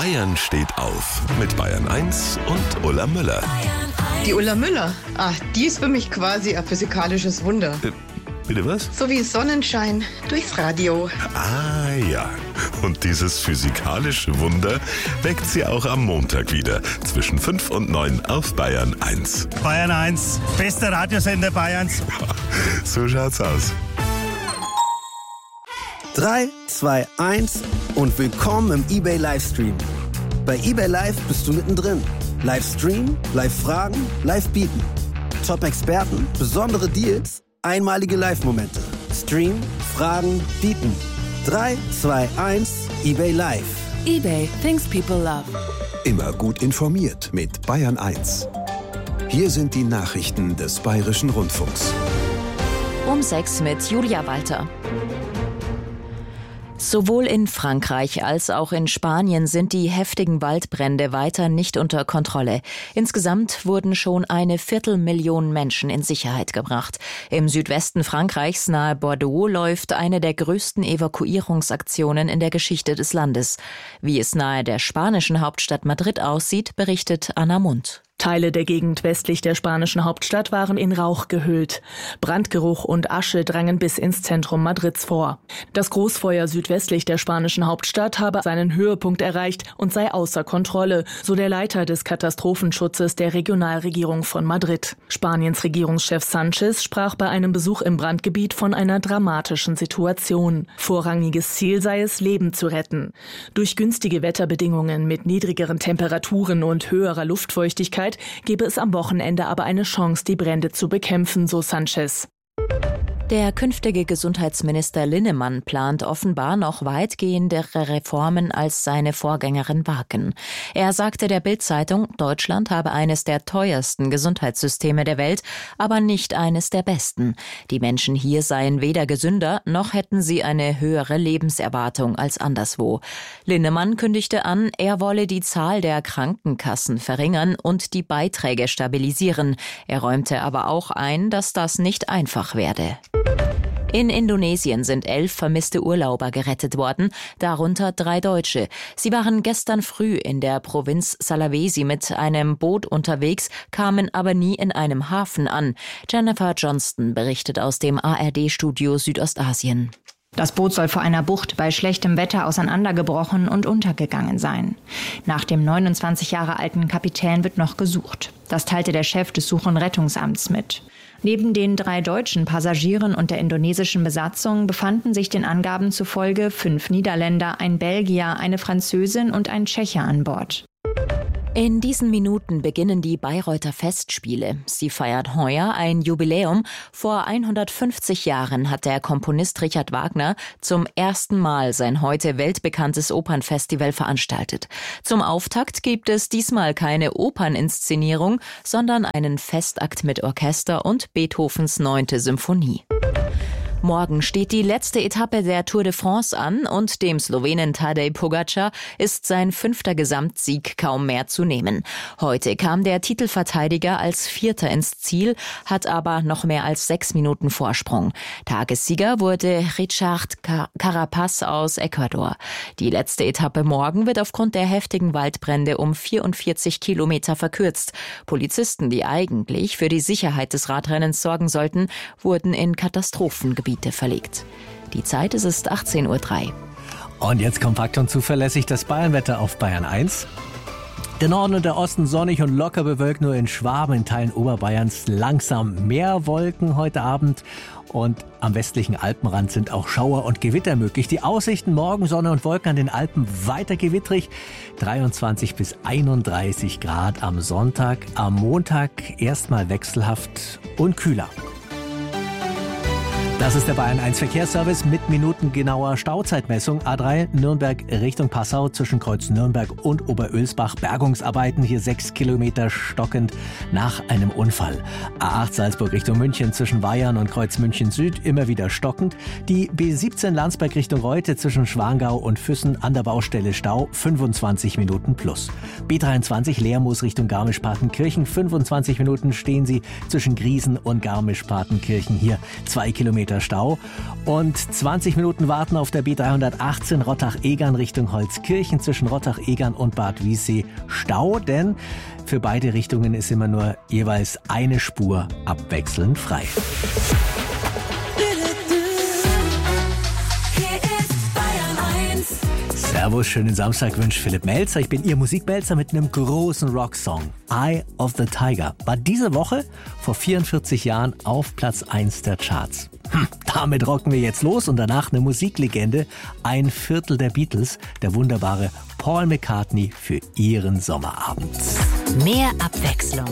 Bayern steht auf mit Bayern 1 und Ulla Müller. Die Ulla Müller, die ist für mich quasi ein physikalisches Wunder. Bitte was? So wie Sonnenschein durchs Radio. Ah ja, und dieses physikalische Wunder weckt sie auch am Montag wieder zwischen 5 und 9 auf Bayern 1. Bayern 1, bester Radiosender Bayerns. So schaut's aus. 3, 2, 1 und willkommen im eBay Livestream. Bei eBay Live bist du mittendrin. Livestream, Live-Fragen, Live-Bieten. Top-Experten, besondere Deals, einmalige Live-Momente. Stream, Fragen, Bieten. 3, 2, 1, eBay Live. eBay, things people love. Immer gut informiert mit Bayern 1. Hier sind die Nachrichten des Bayerischen Rundfunks. Um 6 mit Julia Walter. Sowohl in Frankreich als auch in Spanien sind die heftigen Waldbrände weiter nicht unter Kontrolle. Insgesamt wurden schon 250.000 Menschen in Sicherheit gebracht. Im Südwesten Frankreichs nahe Bordeaux läuft eine der größten Evakuierungsaktionen in der Geschichte des Landes. Wie es nahe der spanischen Hauptstadt Madrid aussieht, berichtet Anna Mund. Teile der Gegend westlich der spanischen Hauptstadt waren in Rauch gehüllt. Brandgeruch und Asche drangen bis ins Zentrum Madrids vor. Das Großfeuer südwestlich der spanischen Hauptstadt habe seinen Höhepunkt erreicht und sei außer Kontrolle, so der Leiter des Katastrophenschutzes der Regionalregierung von Madrid. Spaniens Regierungschef Sánchez sprach bei einem Besuch im Brandgebiet von einer dramatischen Situation. Vorrangiges Ziel sei es, Leben zu retten. Durch günstige Wetterbedingungen mit niedrigeren Temperaturen und höherer Luftfeuchtigkeit gebe es am Wochenende aber eine Chance, die Brände zu bekämpfen, so Sánchez. Der künftige Gesundheitsminister Linnemann plant offenbar noch weitgehendere Reformen als seine Vorgängerin Wagen. Er sagte der Bild-Zeitung, Deutschland habe eines der teuersten Gesundheitssysteme der Welt, aber nicht eines der besten. Die Menschen hier seien weder gesünder, noch hätten sie eine höhere Lebenserwartung als anderswo. Linnemann kündigte an, er wolle die Zahl der Krankenkassen verringern und die Beiträge stabilisieren. Er räumte aber auch ein, dass das nicht einfach werde. In Indonesien sind 11 vermisste Urlauber gerettet worden, darunter 3 Deutsche. Sie waren gestern früh in der Provinz Sulawesi mit einem Boot unterwegs, kamen aber nie in einem Hafen an. Jennifer Johnston berichtet aus dem ARD-Studio Südostasien. Das Boot soll vor einer Bucht bei schlechtem Wetter auseinandergebrochen und untergegangen sein. Nach dem 29 Jahre alten Kapitän wird noch gesucht. Das teilte der Chef des Such- und Rettungsamts mit. Neben den 3 deutschen Passagieren und der indonesischen Besatzung befanden sich den Angaben zufolge 5 Niederländer, ein Belgier, eine Französin und ein Tscheche an Bord. In diesen Minuten beginnen die Bayreuther Festspiele. Sie feiert heuer ein Jubiläum. Vor 150 Jahren hat der Komponist Richard Wagner zum ersten Mal sein heute weltbekanntes Opernfestival veranstaltet. Zum Auftakt gibt es diesmal keine Operninszenierung, sondern einen Festakt mit Orchester und Beethovens 9. Symphonie. Morgen steht die letzte Etappe der Tour de France an und dem Slowenen Tadej Pogačar ist sein 5. Gesamtsieg kaum mehr zu nehmen. Heute kam der Titelverteidiger als 4. ins Ziel, hat aber noch mehr als 6 Minuten Vorsprung. Tagessieger wurde Richard Carapaz aus Ecuador. Die letzte Etappe morgen wird aufgrund der heftigen Waldbrände um 44 Kilometer verkürzt. Polizisten, die eigentlich für die Sicherheit des Radrennens sorgen sollten, wurden in Katastrophengebiete verlegt. Die Zeit ist 18:03 Uhr. Und jetzt kompakt und zuverlässig das Bayernwetter auf Bayern 1. Der Norden und der Osten sonnig und locker bewölkt, nur in Schwaben, in Teilen Oberbayerns langsam mehr Wolken heute Abend. Und am westlichen Alpenrand sind auch Schauer und Gewitter möglich. Die Aussichten morgen Sonne und Wolken an den Alpen weiter gewittrig. 23 bis 31 Grad am Sonntag. Am Montag erstmal wechselhaft und kühler. Das ist der Bayern 1 Verkehrsservice mit minutengenauer Stauzeitmessung. A3 Nürnberg Richtung Passau zwischen Kreuz Nürnberg und Oberölsbach. Bergungsarbeiten, hier 6 Kilometer stockend nach einem Unfall. A8 Salzburg Richtung München zwischen Weyern und Kreuz München Süd immer wieder stockend. Die B17 Landsberg Richtung Reute zwischen Schwangau und Füssen an der Baustelle Stau 25 Minuten plus. B23 Lermoos Richtung Garmisch-Partenkirchen 25 Minuten stehen Sie zwischen Griesen und Garmisch-Partenkirchen. Hier 2 Kilometer Kilometer Stau. Und 20 Minuten warten auf der B318 Rottach-Egern Richtung Holzkirchen zwischen Rottach-Egern und Bad Wiessee Stau, denn für beide Richtungen ist immer nur jeweils eine Spur abwechselnd frei. Servus, schönen Samstag wünscht Philipp Melzer. Ich bin Ihr Musikmelzer mit einem großen Rocksong. Eye of the Tiger war diese Woche vor 44 Jahren auf Platz 1 der Charts. Damit rocken wir jetzt los und danach eine Musiklegende, ein Viertel der Beatles, der wunderbare Paul McCartney für Ihren Sommerabend. Mehr Abwechslung